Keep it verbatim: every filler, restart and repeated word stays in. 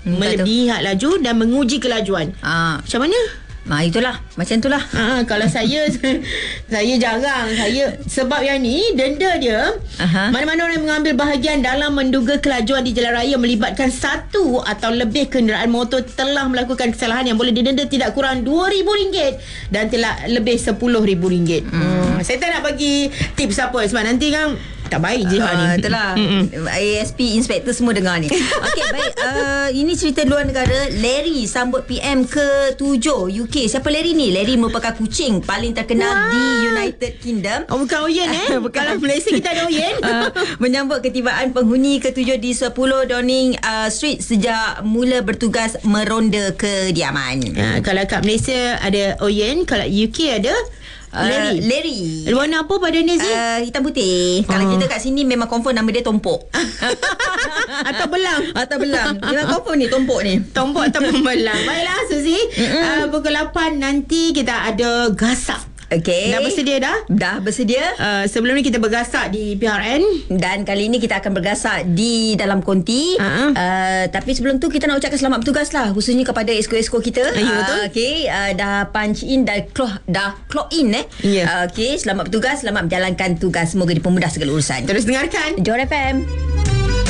hmm, melebihi had laju dan menguji kelajuan. Ah. Macam mana? Nah, itulah. Macam itulah. Ha, kalau saya saya jarang. Saya sebab yang ni denda dia, Aha. mana-mana orang yang mengambil bahagian dalam menduga kelajuan di jalan raya melibatkan satu atau lebih kenderaan motor telah melakukan kesalahan yang boleh didenda tidak kurang dua ribu ringgit dan telah lebih sepuluh ribu ringgit. Hmm. Hmm. Saya tak nak bagi tips apa sebab nanti kan tak baik je uh, ni. Itulah. A S P, inspektor semua dengar ni. Okey, baik. Uh, ini cerita luar negara. Larry sambut P M ke tujuh U K. Siapa Larry ni? Larry merupakan kucing paling terkenal Wah. di United Kingdom. Oh, bukan Oyen eh? Kalau Malaysia kita ada Oyen. uh, menyambut ketibaan penghuni ketujuh di sepuluh Downing uh, Street sejak mula bertugas meronda kediaman. Ha, kalau kat Malaysia ada Oyen, kalau U K ada Larry. Uh, Larry. Warna apa badan dia Zee? Uh, hitam putih. Uh. Kalau kita kat sini memang confirm nama dia Tompok. Atau Belang. Atau Belang. Memang confirm ni Tompok ni. Tompok atau Belang. Baiklah Suzy. Uh, pukul lapan nanti kita ada gasak. Okey. Dah bersedia dah? Dah bersedia. Uh, sebelum ni kita bergasak di P R N. Dan kali ini kita akan bergasak di dalam konti. Uh-huh. Uh, tapi sebelum tu kita nak ucapkan selamat bertugas lah. Khususnya kepada esko-esko kita. Ya, betul. Uh, Okey. Uh, dah punch in, dah clock, dah clock in eh. Ya. Uh, Okey. Selamat bertugas. Selamat menjalankan tugas. Semoga dipermudah segala urusan. Terus dengarkan Johor F M.